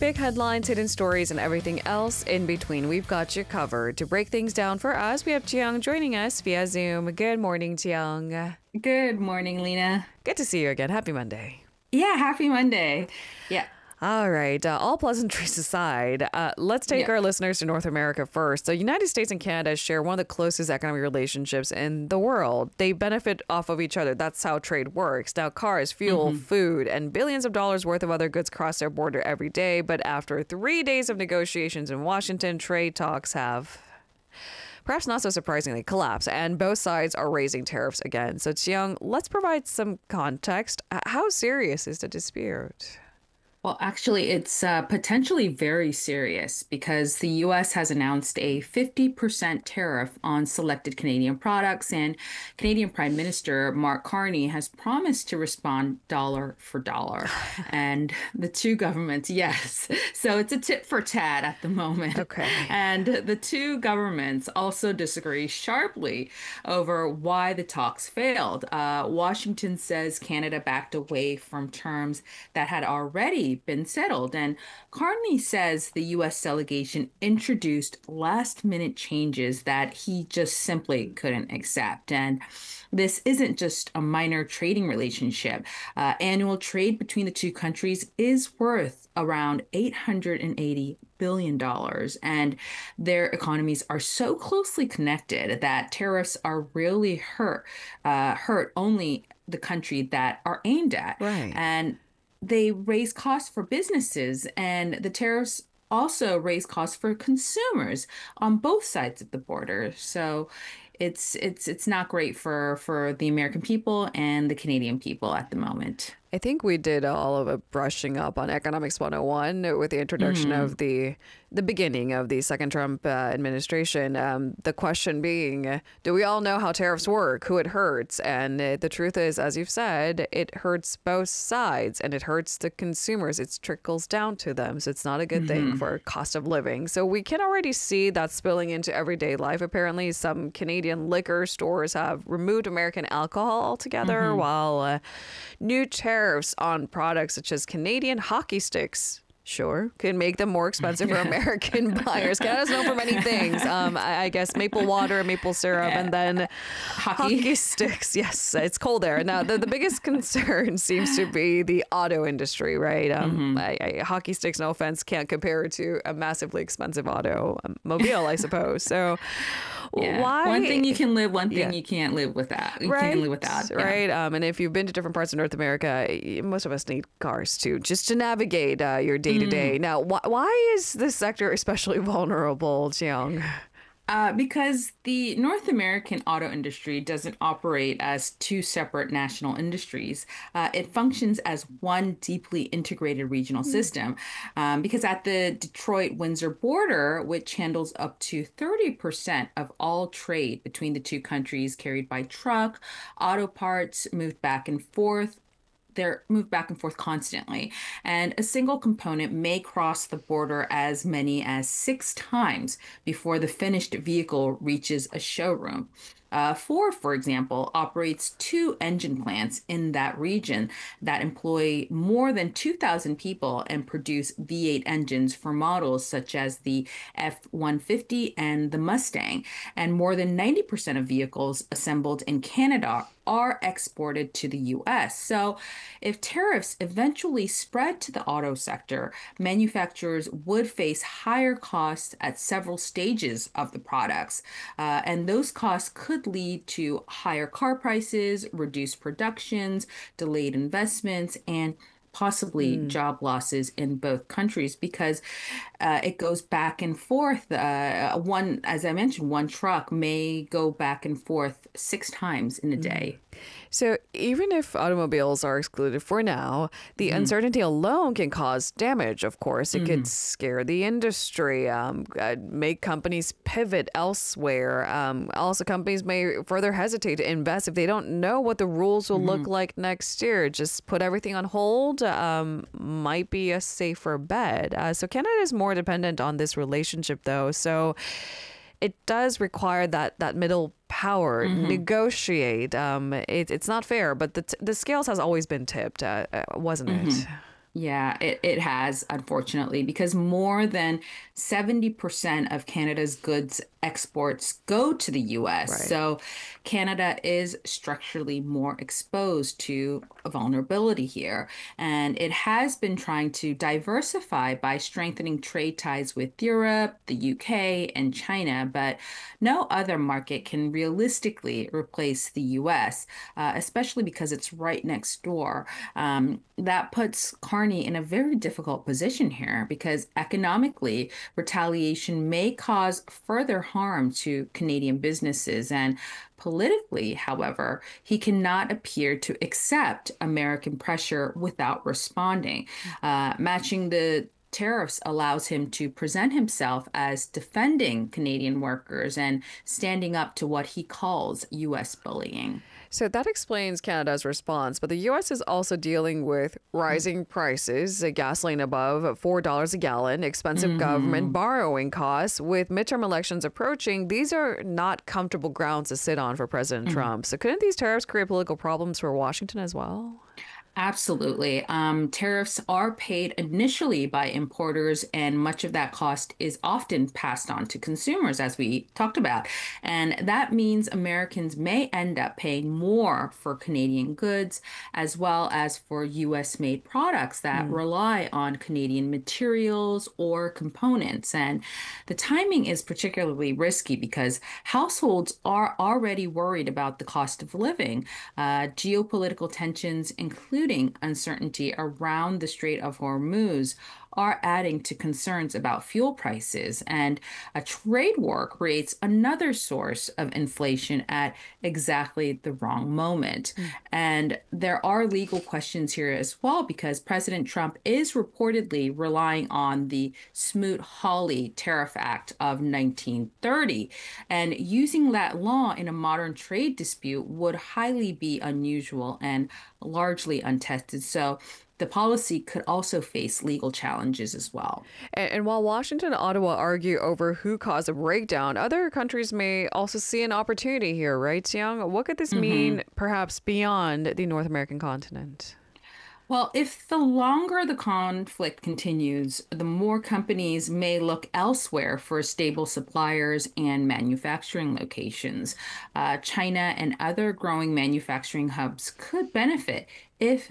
Big headlines, hidden stories, and everything else in between. We've got you covered. To break things down for us, we have Jiyoung joining us via Zoom. Good morning, Jiyoung. Good morning, Lena. Good to see you again. Happy Monday. Yeah, happy Monday. Yeah. All right. All pleasantries aside, let's take our listeners to North America first. The United States and Canada share one of the closest economic relationships in the world. They benefit off of each other. That's how trade works. Now, cars, fuel, food, and billions of dollars worth of other goods cross their border every day. But after 3 days of negotiations in Washington, trade talks have, perhaps not so surprisingly, collapsed, and both sides are raising tariffs again. So, Jiyoung, let's provide some context. How serious is the dispute? Well, actually, it's potentially very serious because the U.S. has announced a 50% tariff on selected Canadian products, and Canadian Prime Minister Mark Carney has promised to respond dollar for dollar. And the two governments, yes. So it's a tit for tat at the moment. Okay. And the two governments also disagree sharply over why the talks failed. Washington says Canada backed away from terms that had already been settled. And Carney says the U.S. delegation introduced last-minute changes that he just simply couldn't accept. And this isn't just a minor trading relationship. Annual trade between the two countries is worth around $880 billion. And their economies are so closely connected that tariffs are really hurt only the country that are aimed at. Right. And they raise costs for businesses, and the tariffs also raise costs for consumers on both sides of the border. So it's not great for the American people and the Canadian people at the moment. I think we did all of a brushing up on Economics 101 with the introduction of the beginning of the second Trump administration. The question being, do we all know how tariffs work, who it hurts? And the truth is, as you've said, it hurts both sides and it hurts the consumers. It trickles down to them. So it's not a good thing for cost of living. So we can already see that spilling into everyday life. Apparently, some Canadian liquor stores have removed American alcohol altogether, while new tariffs on products such as Canadian hockey sticks can make them more expensive for American buyers. Canada's known for many things. I guess maple water, maple syrup, and then hockey sticks. Yes, it's cold there. Now, the biggest concern seems to be the auto industry, right? Hockey sticks, no offense, can't compare to a massively expensive automobile, I suppose. So why? One thing you can live, one thing you can't live without. You can't live without. Right. And if you've been to different parts of North America, most of us need cars too, just to navigate your day to day. Now, why is this sector especially vulnerable, Jiyoung? Because the North American auto industry doesn't operate as two separate national industries. It functions as one deeply integrated regional system. Because at the Detroit-Windsor border, which handles up to 30% of all trade between the two countries carried by truck, auto parts moved back and forth. They're moved back and forth constantly. And a single component may cross the border as many as 6 times before the finished vehicle reaches a showroom. Ford, for example, operates 2 engine plants in that region that employ more than 2,000 people and produce V8 engines for models such as the F-150 and the Mustang. And more than 90% of vehicles assembled in Canada are exported to the U.S. So if tariffs eventually spread to the auto sector, manufacturers would face higher costs at several stages of the products. And those costs could lead to higher car prices, reduced productions, delayed investments, and possibly job losses in both countries because it goes back and forth. As I mentioned, one truck may go back and forth 6 times in a day. So even if automobiles are excluded for now, the uncertainty alone can cause damage, of course. It could scare the industry, make companies pivot elsewhere. Also, companies may further hesitate to invest if they don't know what the rules will look like next year. Just put everything on hold might be a safer bet. So Canada is more dependent on this relationship, though. So it does require that middle power, negotiate. It's not fair, but the scales has always been tipped, wasn't it? Yeah, it has, unfortunately, because more than 70% of Canada's goods exports go to the US. Right. So Canada is structurally more exposed to vulnerability here. And it has been trying to diversify by strengthening trade ties with Europe, the UK, and China. But no other market can realistically replace the US, especially because it's right next door. That puts Carney in a very difficult position here because economically, retaliation may cause further harm to Canadian businesses. And politically, however, he cannot appear to accept American pressure without responding. Matching the tariffs allows him to present himself as defending Canadian workers and standing up to what he calls U.S. bullying. So that explains Canada's response, but the US is also dealing with rising prices, gasoline above $4 a gallon, expensive government Mhm. borrowing costs. With midterm elections approaching, these are not comfortable grounds to sit on for President Trump. So couldn't these tariffs create political problems for Washington as well? Absolutely. Tariffs are paid initially by importers, and much of that cost is often passed on to consumers, as we talked about. And that means Americans may end up paying more for Canadian goods as well as for US made products that Mm. rely on Canadian materials or components. And the timing is particularly risky because households are already worried about the cost of living. Geopolitical tensions, including uncertainty around the Strait of Hormuz, are adding to concerns about fuel prices. And a trade war creates another source of inflation at exactly the wrong moment. Mm. And there are legal questions here as well, because President Trump is reportedly relying on the Smoot-Hawley Tariff Act of 1930. And using that law in a modern trade dispute would highly be unusual and largely untested. So the policy could also face legal challenges as well. And while Washington and Ottawa argue over who caused the breakdown, other countries may also see an opportunity here, right, Xiang? What could this Mhm. mean perhaps beyond the North American continent? Well, if the longer the conflict continues, the more companies may look elsewhere for stable suppliers and manufacturing locations. China and other growing manufacturing hubs could benefit if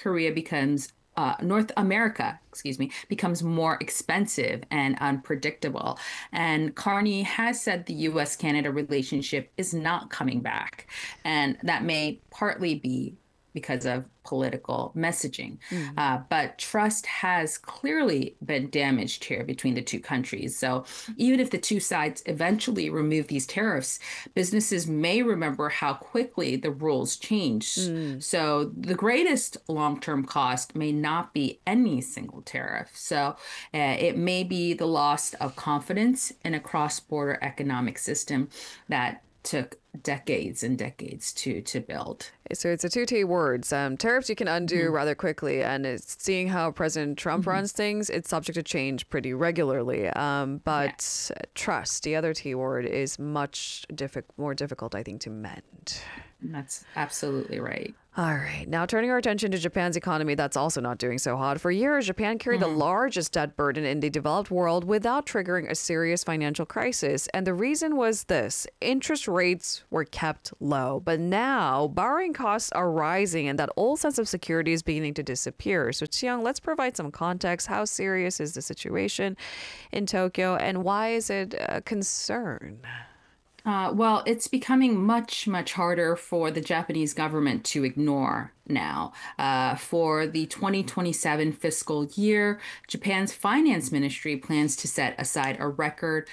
North America, excuse me, becomes more expensive and unpredictable. And Carney has said the US-Canada relationship is not coming back. And that may partly be because of political messaging. Mm. But trust has clearly been damaged here between the two countries. So even if the two sides eventually remove these tariffs, businesses may remember how quickly the rules changed. Mm. So the greatest long-term cost may not be any single tariff. So it may be the loss of confidence in a cross-border economic system that took decades and decades to build. So it's a two T words. Tariffs you can undo Mhm. rather quickly, and it's seeing how President Trump Mhm. runs things, it's subject to change pretty regularly. Yes, But trust, the other T word, is much more difficult, I think, to mend. that's absolutely right. All right, now turning our attention to Japan's economy, that's also not doing so hot. For years, Japan carried the Mhm. largest debt burden in the developed world without triggering a serious financial crisis. And the reason was this: interest rates were kept low. But now, borrowing costs are rising, and that old sense of security is beginning to disappear. So, Chiang, let's provide some context. How serious is the situation in Tokyo, and why is it a concern? Well, it's becoming much, much harder for the Japanese government to ignore now. For the 2027 fiscal year, Japan's finance ministry plans to set aside a record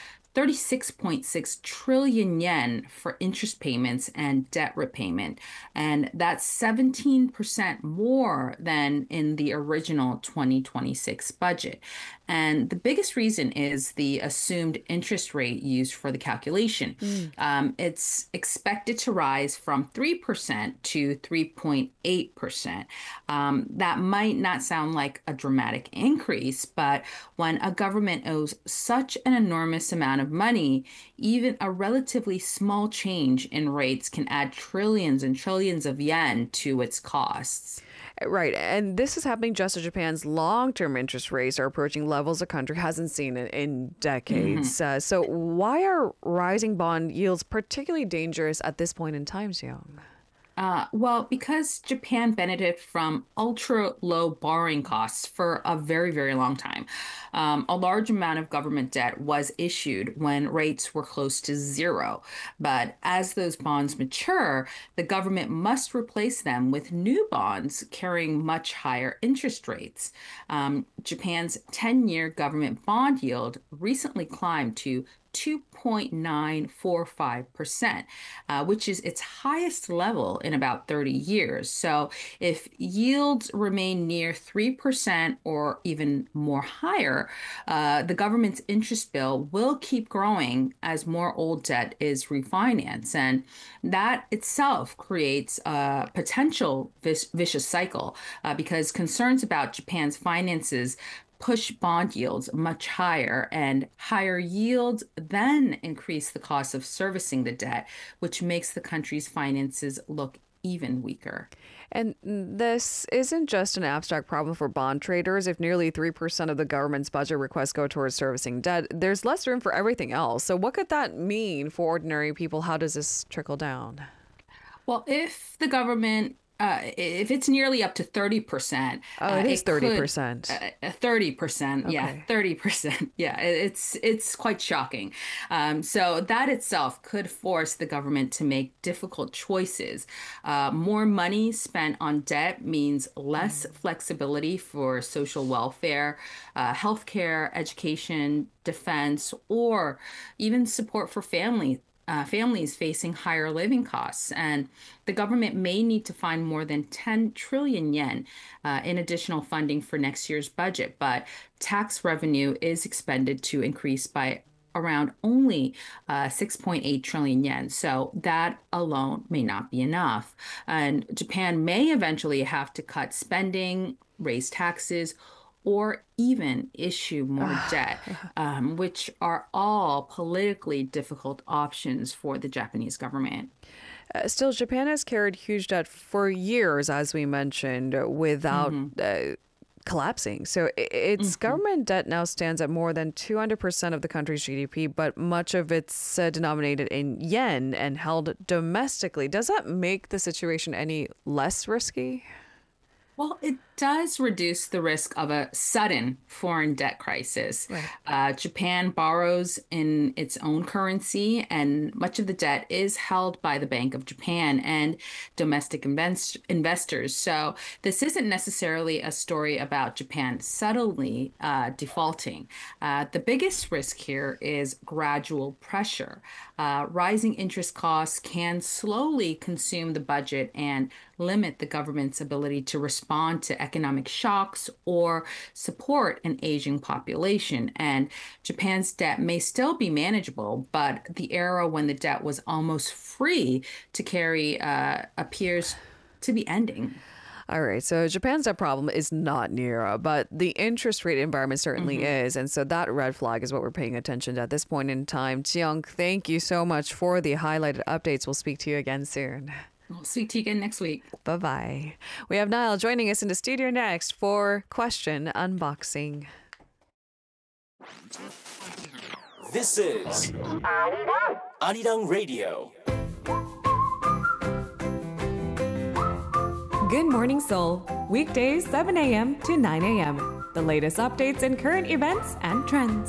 36.6 trillion yen for interest payments and debt repayment. And that's 17% more than in the original 2026 budget. And the biggest reason is the assumed interest rate used for the calculation. Mm. It's expected to rise from 3% to 3.8%. That might not sound like a dramatic increase, but when a government owes such an enormous amount of money, even a relatively small change in rates can add trillions and trillions of yen to its costs. Right. And this is happening just as Japan's long-term interest rates are approaching levels the country hasn't seen in decades. So why are rising bond yields particularly dangerous at this point in time, Seong? Well, because Japan benefited from ultra low borrowing costs for a very, very long time. A large amount of government debt was issued when rates were close to zero. But as those bonds mature, the government must replace them with new bonds carrying much higher interest rates. Japan's 10-year government bond yield recently climbed to 2.945%, which is its highest level in about 30 years. So if yields remain near 3% or even more higher, the government's interest bill will keep growing as more old debt is refinanced. And that itself creates a potential vicious cycle because concerns about Japan's finances push bond yields much higher, and higher yields then increase the cost of servicing the debt, which makes the country's finances look even weaker. And this isn't just an abstract problem for bond traders. If nearly 3% of the government's budget requests go towards servicing debt, there's less room for everything else. So what could that mean for ordinary people? How does this trickle down? Well, if the government if it's nearly up to 30%, Oh, it is 30%. 30%, yeah, Okay. 30%. Yeah, it's quite shocking. So that itself could force the government to make difficult choices. More money spent on debt means less flexibility for social welfare, healthcare, education, defense, or even support for families facing higher living costs. And the government may need to find more than 10 trillion yen in additional funding for next year's budget. But tax revenue is expected to increase by around only 6.8 trillion yen. So that alone may not be enough. And Japan may eventually have to cut spending, raise taxes, or even issue more debt, which are all politically difficult options for the Japanese government. Still, Japan has carried huge debt for years, as we mentioned, without collapsing. So its government debt now stands at more than 200% of the country's GDP, but much of it's denominated in yen and held domestically. Does that make the situation any less risky? Well, it does reduce the risk of a sudden foreign debt crisis. Right. Japan borrows in its own currency, and much of the debt is held by the Bank of Japan and domestic investors. So this isn't necessarily a story about Japan suddenly defaulting. The biggest risk here is gradual pressure. Rising interest costs can slowly consume the budget and limit the government's ability to respond to economic shocks or support an aging population. And Japan's debt may still be manageable, but the era when the debt was almost free to carry appears to be ending. All right, so Japan's debt problem is not near, but the interest rate environment certainly is. And so that red flag is what we're paying attention to at this point in time. Jiyoung, thank you so much for the highlighted updates. We'll speak to you again soon. We'll speak to you again next week. Bye-bye. We have Niall joining us in the studio next for Question Unboxing. This is Arirang Radio. Good Morning Seoul, weekdays 7 a.m. to 9 a.m. The latest updates and current events and trends.